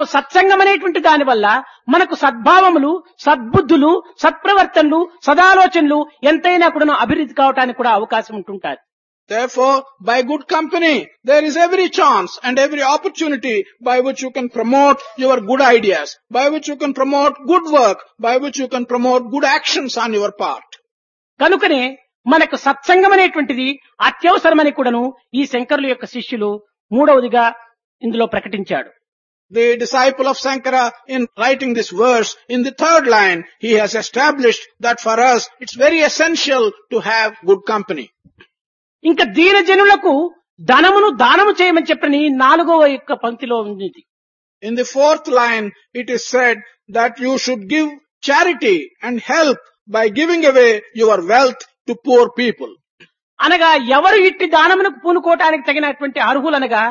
సత్సంగం అనేటువంటి దాని వల్ల మనకు సద్భావములు, సద్బుద్ధులు, సత్ప్రవర్తనలు, సదాలోచనలు ఎంతైనా కూడా అభివృద్ధి కావడానికి కూడా అవకాశం ఉంటుంటారు. Therefore, by good company, there is every chance and every opportunity by which you can promote your good ideas, by which you can promote good work, by which you can promote good actions on your part. కనుకనే మనకు సత్సంగం అనేటువంటిది అత్యవసరమని కూడాను ఈ శంకరుల యొక్క శిష్యులు మూడవదిగా ఇందులో ప్రకటించాడు. The disciple of Sankara, in writing this verse, in the third line, he has established that for us, it's very essential to have good company. ఇంకా దీన జనులకు ధనమును దానము చేయమని చెప్పని 4వ యొక్క పంక్తిలో ఉంది. In the fourth line, it is said that you should give charity and help by giving away your wealth to poor people. అనగా ఎవరు ఇట్టి దానమునకు పూనుకోవటానికి తగినటువంటి అర్హులనగా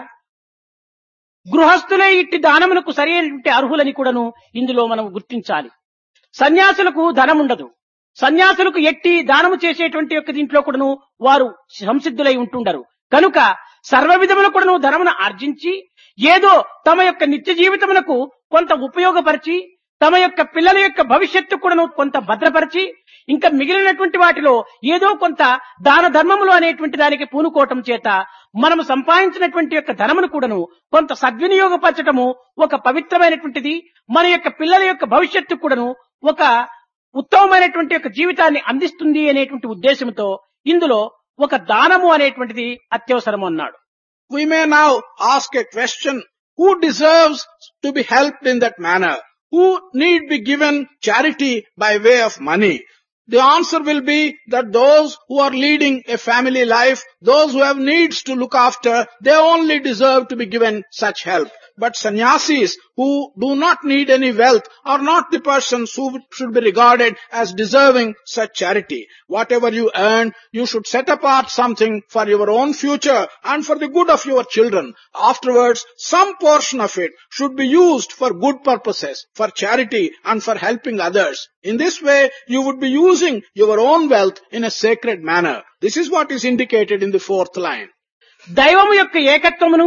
గృహస్థులే ఇట్టి దానమునకు సరైనటువంటి అర్హులని కూడాను ఇందులో మనం గుర్తించాలి. సన్యాసులకు ధనం ఉండదు. సన్యాసులకు ఎట్టి దానము చేసేటువంటి యొక్క దీంట్లో కూడాను వారు సంసిద్ధులై ఉంటుండరు. కనుక సర్వ విధముల కూడాను ధనమును ఆర్జించి ఏదో తమ యొక్క నిత్య జీవితమునకు కొంత ఉపయోగపరిచి తమ యొక్క పిల్లల యొక్క భవిష్యత్తు కూడాను కొంత భద్రపరిచి ఇంకా మిగిలినటువంటి వాటిలో ఏదో కొంత దాన ధర్మములు అనేటువంటి దానికి పూనుకోవటం చేత మనము సంపాదించినటువంటి యొక్క ధనమును కూడాను కొంత సద్వినియోగపరచటము ఒక పవిత్రమైనటువంటిది, మన యొక్క పిల్లల యొక్క భవిష్యత్తు కూడాను ఒక ఉత్తమమైనటువంటి యొక్క జీవితాన్ని అందిస్తుంది అనేటువంటి ఉద్దేశంతో ఇందులో ఒక దానము అనేటువంటిది అత్యవసరము అన్నాడు. We may now ask a question, who deserves to be helped in that manner? Who need be given charity by way of money? The answer will be that those who are leading a family life, those who have needs to look after, they only deserve to be given such help. But sannyasis who do not need any wealth are not the persons who should be regarded as deserving such charity. Whatever you earn, you should set apart something for your own future and for the good of your children. Afterwards, some portion of it should be used for good purposes, for charity and for helping others. In this way, you would be using your own wealth in a sacred manner. This is what is indicated in the fourth line. దైవము యొక్క ఏకత్వమును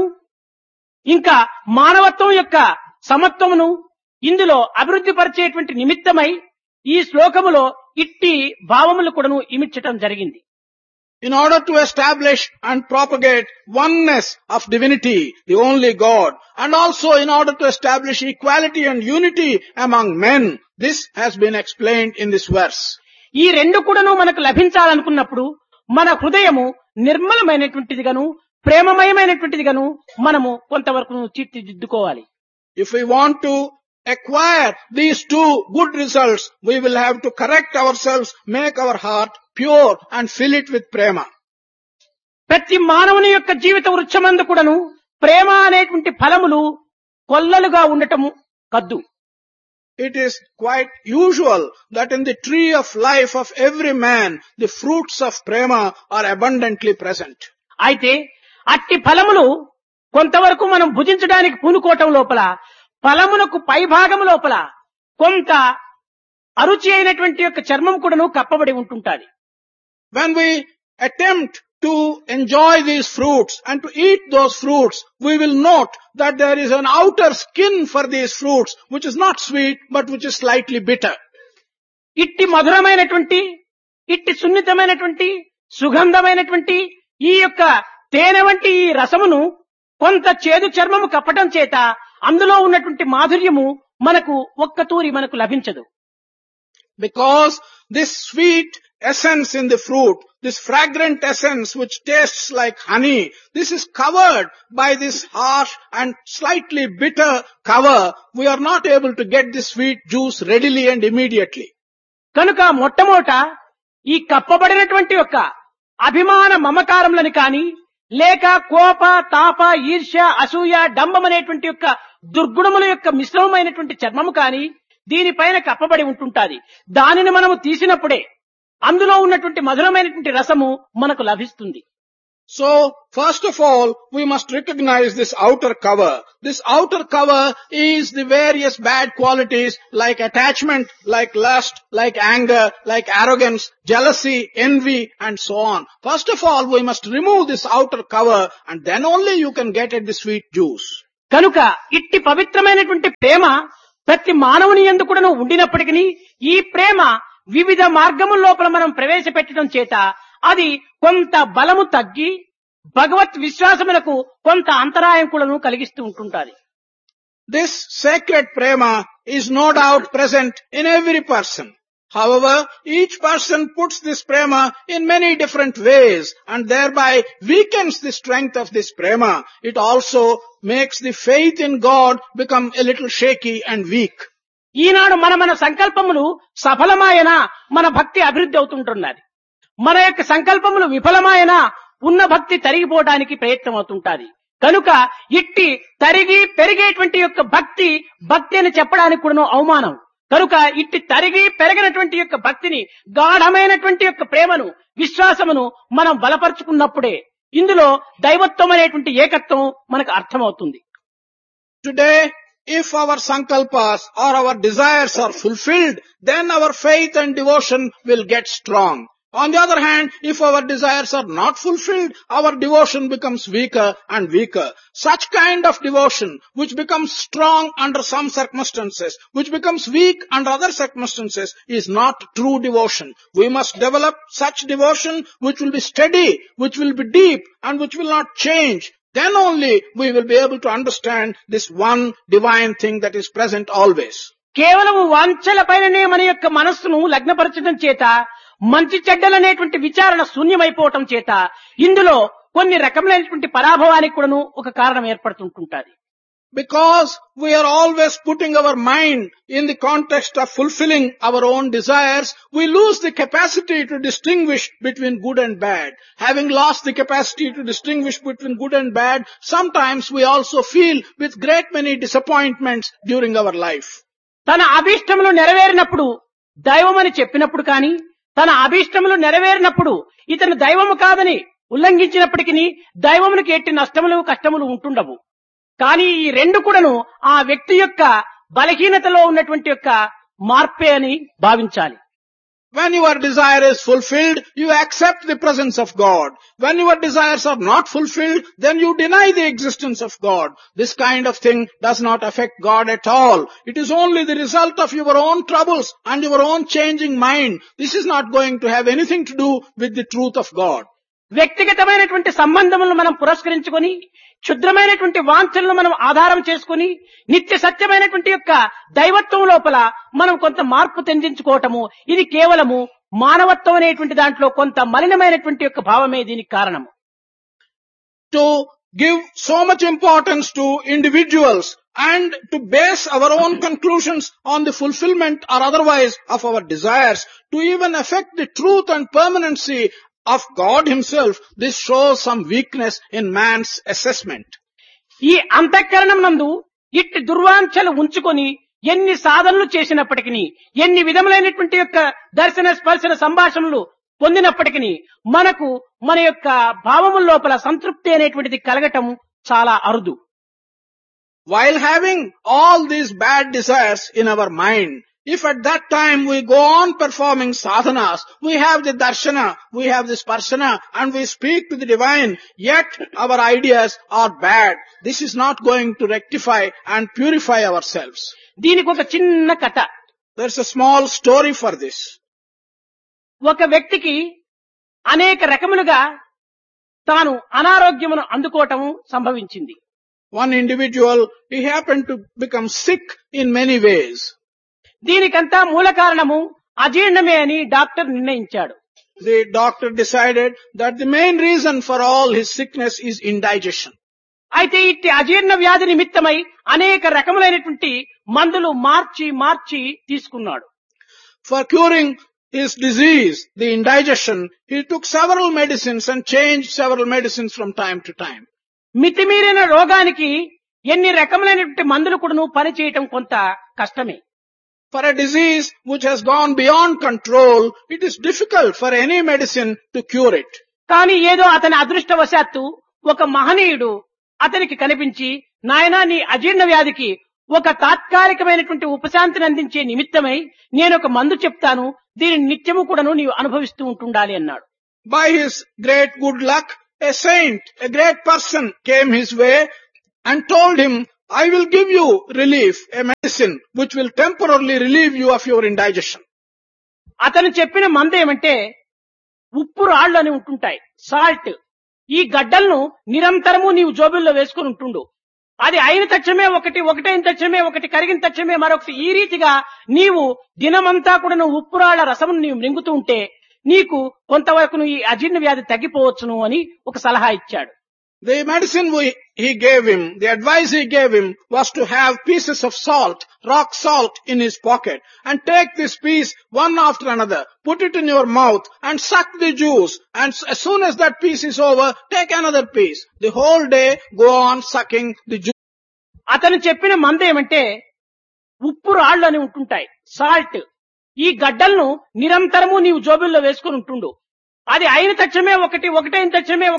ఇంకా మానవత్వం యొక్క సమత్వమును ఇందులో అభివృద్ధి పరిచేటువంటి నిమిత్తమై ఈ శ్లోకములో ఇట్టి భావములు కూడాను ఇమిడ్చటం జరిగింది. In order to establish and propagate oneness of divinity, the only God, and also in order to establish equality and unity among men, this has been explained in this verse. ఈ రెండు కూడాను మనకు లభించాలనుకున్నప్పుడు మన హృదయము నిర్మలమైనటువంటిదిగాను ప్రేమమయమైనటువంటిదిగాను మనము కొంతవరకు తీర్చిదిద్దుకోవాలి. If we want to acquire these two good results, we will have to correct ourselves, make our heart pure and fill it with prema. ప్రతి మానవుని యొక్క జీవిత వృక్షమందు కూడాను ప్రేమ అనేటువంటి ఫలములు కొల్లలుగా ఉండటము కద్దు. It is quite usual that in the tree of life of every man, the fruits of prema are abundantly present. అయితే అట్టి ఫలములు కొంతవరకు మనం భుజించడానికి పూనుకోవటం లోపల ఫలమునకు పై భాగము లోపల కొంత అరుచి అయినటువంటి యొక్క చర్మం కూడాను కప్పబడి ఉంటుంటాది. When we attempt to enjoy these fruits and to eat those fruits, we will note that there is an outer skin for these fruits which is not sweet but which is slightly bitter. ఇట్టి మధురమైనటువంటి ఇట్టి సున్నితమైనటువంటి సుగంధమైనటువంటి ఈ యొక్క తేనె వంటి ఈ రసమును కొంత చేదు చర్మము కప్పటం చేత అందులో ఉన్నటువంటి మాధుర్యము మనకు ఒక్కతూరి మనకు లభించదు. Because this sweet essence in the fruit, this fragrant essence which tastes like honey, this is covered by this harsh and slightly bitter cover. We are not able to get this sweet juice readily and immediately. కనుక మొట్టమొదట ఈ కప్పబడినటువంటి యొక్క అభిమాన మమకారములని కాని లేక కోప తాప ఈర్ష్య అసూయ డంబం అనేటువంటి యొక్క దుర్గుణముల యొక్క మిశ్రమమైనటువంటి చర్మము కాని దీనిపైన కప్పబడి ఉంటుంటాది. దానిని మనము తీసినప్పుడే అందులో ఉన్నటువంటి మధురమైనటువంటి రసము మనకు లభిస్తుంది. So, first of all, we must recognize this outer cover. This outer cover is the various bad qualities like attachment, like lust, like anger, like arrogance, jealousy, envy, and so on. First of all, we must remove this outer cover and then only you can get at the sweet juice. కనుక ఇట్టి పవిత్రమైనటువంటి ప్రేమ ప్రతి మానవుని యందు కూడాను ఉండినప్పటికీ ఈ ప్రేమ వివిధ మార్గముల లోపల మనం ప్రవేశపెట్టడం చేత అది కొంత బలము తగ్గి భగవత్ విశ్వాసములకు కొంత అంతరాయం కూడాను కలిగిస్తూ ఉంటుంటాది. This sacred prema is no doubt present in every person. However, each person puts this prema in many different ways and thereby weakens the strength of this prema. It also makes the faith in God become a little shaky and weak. ఈనాడు మన సంకల్పములు సఫలమాయన మన భక్తి అభివృద్ధి అవుతుంటున్నది. మన యొక్క సంకల్పములు విఫలమాయన ఉన్న భక్తి తరిగిపోవడానికి ప్రయత్నం అవుతుంటాది. కనుక ఇట్టి తరిగి పెరిగేటువంటి యొక్క భక్తి అని చెప్పడానికి కూడా అవమానం. కనుక ఇట్టి తరిగి పెరిగినటువంటి యొక్క భక్తిని గాఢమైనటువంటి యొక్క ప్రేమను విశ్వాసమును మనం బలపరుచుకున్నప్పుడే ఇందులో దైవత్వం అనేటువంటి ఏకత్వం మనకు అర్థమవుతుంది. Today, if our sankalpas or our desires are fulfilled, then our faith and devotion will get strong. On the other hand, if our desires are not fulfilled, our devotion becomes weaker and weaker. Such kind of devotion, which becomes strong under some circumstances, which becomes weak under other circumstances, is not true devotion. We must develop such devotion which will be steady, which will be deep, and which will not change. Then only we will be able to understand this one divine thing that is present always. కేవలం వాంఛల పైననే మన యొక్క మనస్సును లగ్నపరచడం చేత మంచి చెడ్డలనేటువంటి విచారణ శూన్యమైపోవటం చేత ఇందులో కొన్ని రకములైనటువంటి పరాభవానికి కూడాను ఒక కారణం ఏర్పడుతుంటుంది. Because we are always putting our mind in the context of fulfilling our own desires, we lose the capacity to distinguish between good and bad. Having lost the capacity to distinguish between good and bad, sometimes we also feel with great many disappointments during our life. తన అభీష్టములు నెరవేరినప్పుడు దైవమని చెప్పినప్పుడు కానీ తన అభీష్టములు నెరవేరినప్పుడు ఇతను దైవము కాదని ఉల్లంఘించినప్పటికీ దైవమునికి ఎట్టి నష్టములు కష్టములు ఉంటుండవు. కానీ ఈ రెండు కూడాను ఆ వ్యక్తి యొక్క బలహీనతలో ఉన్నటువంటి యొక్క మార్పే అని భావించాలి. When your desire is fulfilled, you accept the presence of God. When your desires are not fulfilled, then you deny the existence of God. This kind of thing does not affect God at all. It is only the result of your own troubles and your own changing mind. This is not going to have anything to do with the truth of God. వ్యక్తిగతమైనటువంటి సంబంధములను మనం పురస్కరించుకొని క్షుద్రమైనటువంటి వాంఛలను మనం ఆధారం చేసుకుని నిత్య సత్యమైనటువంటి యొక్క దైవత్వం లోపల మనం కొంత మార్పు చెందించుకోవటము ఇది కేవలము మానవత్వం అనేటువంటి దాంట్లో కొంత మలినమైనటువంటి యొక్క భావమే దీనికి కారణము. To give so much importance to individuals and to base our own conclusions on the fulfillment or otherwise of our desires, to even affect the truth and permanency of God himself, this shows some weakness in man's assessment. ఈ అంతఃకరణం నందు ఇట్టి దుర్వాంఛలు ఉంచుకొని ఎన్ని సాధనలు చేసినప్పటికీ ఎన్ని విధములైనటువంటి యొక్క దర్శన స్పర్శన సంభాషణలు పొందినప్పటికీ మనకు మన యొక్క భావముల లోపల సంతృప్తి అనేటువంటిది కలగటం చాలా అరుదు. While having all these bad desires in our mind, if at that time we go on performing sadhanas, we have the darshana, we have the sparshana, and we speak to the divine, yet our ideas are bad. This is not going to rectify and purify ourselves. దీనికి ఒక చిన్న కథ. There's a small story for this. ఒక వ్యక్తికి అనేక రకములుగా తాను అనారోగ్యమును అందుకోవటం సంభవించింది. One individual, he happened to become sick in many ways. దీనికంతా మూల కారణము అజీర్ణమే అని doctor నిర్ణయించాడు. The doctor decided that the main reason for all his sickness is indigestion. అయితే ఇట్టి అజీర్ణ వ్యాధి నిమిత్తమై అనేక రకములైనటువంటి మందులు మార్చి తీసుకున్నాడు. For curing his disease, the indigestion, he took several medicines and changed several medicines from time to time. మితిమీరిన రోగానికి ఎన్ని రకములైనటువంటి మందులు కూడాను పనిచేయటం కొంత కష్టమే. For a disease which has gone beyond control, it is difficult for any medicine to cure it. కానీ ఏదో అతని అదృష్టవశాత్తు ఒక మహనీయుడు అతనికి కనిపించి, నాయనా నీ అజీర్ణ వ్యాధికి ఒక తాత్కాలికమైనటువంటి ఉపశాంతిని అందించే నిమిత్తమై నేను ఒక మందు చెప్తాను, దీనిని నిత్యము కూడాను నీవు అనుభవిస్తూ ఉంటుండాలి అన్నాడు. By his great good luck, a saint, a great person came his way and told him I will give you relief, a medicine which will temporarily relieve you of your indigestion. అతను చెప్పిన మందు ఏమంటే ఉప్పు రాళ్ళు అని ఉంటుంటాయి, salt. ఈ గడ్డలను నిరంతరము నీవు జోబుల్లో వేసుకుని ఉంటుండు. అది అయిన తక్షణమే ఒకటి, ఒకటైన తక్షణమే ఒకటి, కరిగిన తక్షణమే మరొకటి. ఈ రీతిగా నీవు దినమంతా కూడా నువ్వు ఉప్పు రాళ్ల రసమును నీవు మింగుతూ ఉంటే నీకు కొంతవరకు ఈ అజీర్ణ వ్యాధి తగ్గిపోవచ్చును అని ఒక సలహా ఇచ్చాడు. The medicine he gave him, the advice he gave him was to have pieces of salt, rock salt in his pocket, and take this piece one after another, put it in your mouth and suck the juice, and as soon as that piece is over, take another piece. The whole day go on sucking the juice. అతను చెప్పిన మందు ఏమంటే ఉప్పు రాళ్ళు అని ఉంటుంటాయి, salt. ఈ గడ్డలను నిరంతరము నీవు జోబుల్లో వేసుకుని ఉంటుండు. అది అయిన తక్షణమే ఒకటి, ఒకటైన తక్షణమే